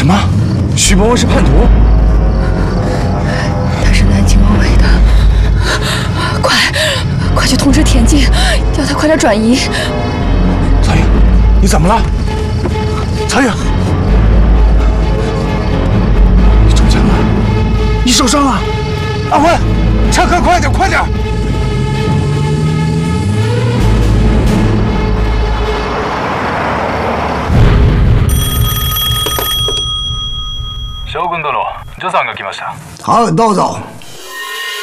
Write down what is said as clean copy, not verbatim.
什么？徐伯文是叛徒？ 他是南京王伟的，快去通知田径，叫他快点转移。 曹颖，你怎么了？曹颖，你中枪了，你受伤了。阿辉，乘客快点，快点！ 将軍殿、助さんが来ました。 好，どうぞ。